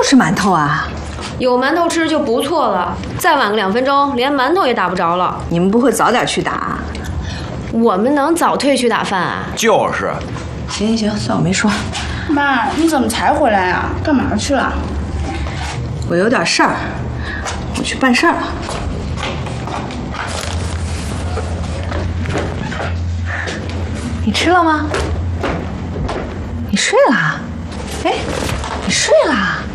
吃馒头啊？ 有馒头吃就不错了，再晚个2分钟，连馒头也打不着了。 你们不会早点去打？ 我们能早退去打饭啊？ 就是。 行，算我没说。 妈，你怎么才回来啊？干嘛去了？ 我有点事儿，我去办事儿了。你吃了吗？你睡了？哎，你睡了？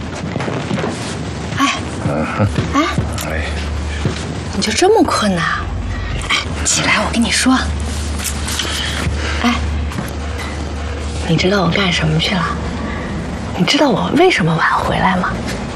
哎，你就这么困呐？哎，起来，我跟你说。哎，你知道我干什么去了？你知道我为什么晚回来吗？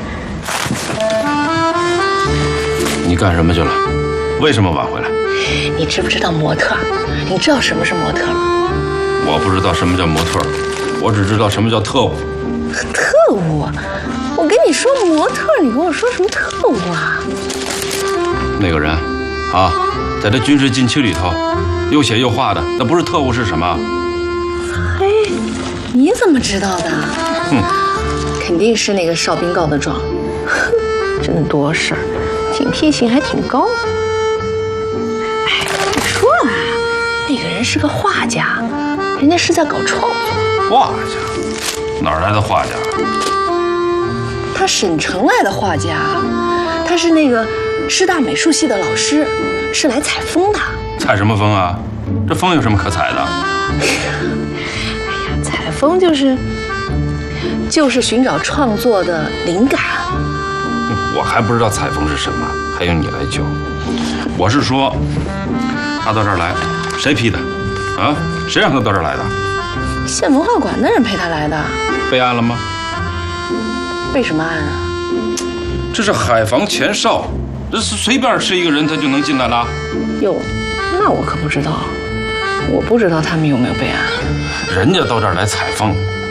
你干什么去了？为什么晚回来？ 你知不知道模特？你知道什么是模特吗？ 我不知道什么叫模特，我只知道什么叫特务。 特务？我跟你说模特，你跟我说什么特务啊？ 那个人，啊，在这军事禁区里头，又写又画的，那不是特务是什么？ 嘿，你怎么知道的？ 哼， 肯定是那个哨兵告的状。哼，这么多事儿，警惕性还挺高。哎，你说了，那个人是个画家，人家是在搞创作。 画家？哪儿来的画家？ 他省城来的画家，他是那个师大美术系的老师，是来采风的。 采什么风啊？这风有什么可采的？ 哎呀，采风就是寻找创作的灵感。 我还不知道采风是什么，还用你来教？我是说，他到这儿来，谁批的？啊？谁让他到这儿来的？ 县文化馆的人陪他来的。 备案了吗？ 备什么案啊？ 这是海防前哨，这是随便是一个人他就能进来了。 哟，那我可不知道，我不知道他们有没有备案。 人家到这儿来采风，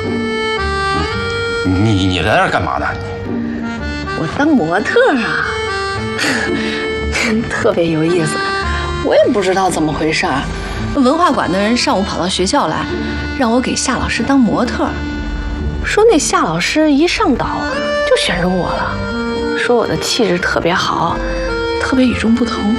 你来这儿干嘛的？ 我当模特啊，特别有意思。我也不知道怎么回事儿，文化馆的人上午跑到学校来，让我给夏老师当模特，说那夏老师一上岛就选中我了，说我的气质特别好，特别与众不同。